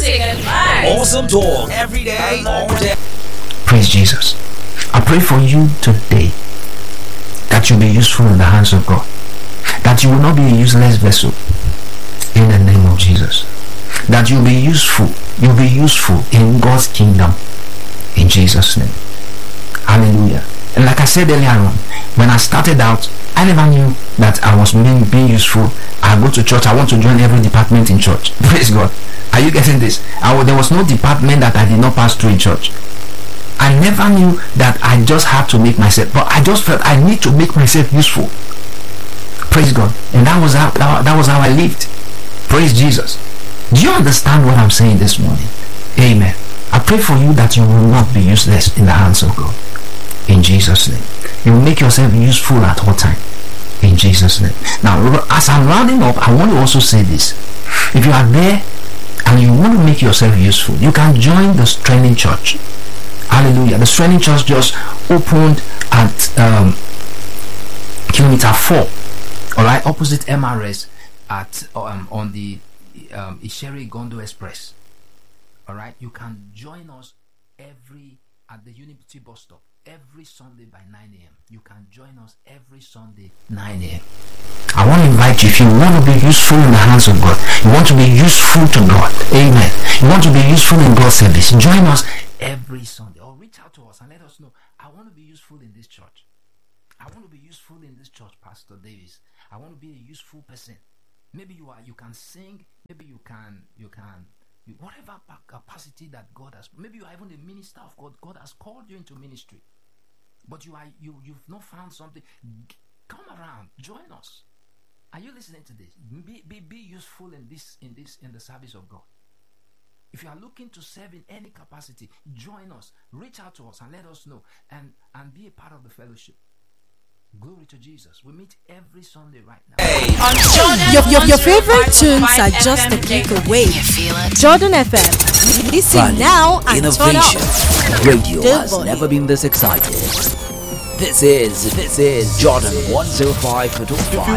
music advice. Awesome talk every day, all day. Praise Jesus. I pray for you today that you'll be useful in the hands of God, that you will not be a useless vessel in the name of Jesus, that you'll be useful in God's kingdom in Jesus' name. Hallelujah. And like I said earlier on, when I started out, I never knew that I was being useful. I go to church, I want to join every department in church. Praise God. Are you getting this? There was no department that I did not pass through in church. I never knew that I just had to make myself, but I just felt I need to make myself useful. Praise God. And that was how I lived. Praise Jesus. Do you understand what I'm saying this morning? Amen. I pray for you that you will not be useless in the hands of God. In Jesus' name. You will make yourself useful at all time. In Jesus' name. Now, as I'm rounding up, I want to also say this. If you are there and you want to make yourself useful, you can join the Strengthening Church. Hallelujah. The Strengthening Church just opened at kilometer 4. Alright, opposite MRS at on the Isheri Gondo Express. Alright, you can join us at the Unity bus stop every Sunday by 9 a.m. You can join us every Sunday 9 a.m. I want to invite you, if you want to be useful in the hands of God, you want to be useful to God, amen, you want to be useful in God's service, join us every Sunday, or reach out to us and let us know, I want to be useful in this church. I want to be useful in this church, Pastor Davis. I want to be a useful person. Maybe you can sing, maybe you can whatever capacity that God has. Maybe you are even a minister of God. God has called you into ministry, but you've not found something. Come around, join us. Are you listening to this? Be useful in the service of God. If you are looking to serve in any capacity, join us. Reach out to us and let us know, and be a part of the fellowship. Glory to Jesus. We meet every Sunday right now. Your favorite tunes are just a click away. Jordan FM. Listen Value, now and turn innovation. up. Radio The has volume. never been this excited. This is Jordan 105.5.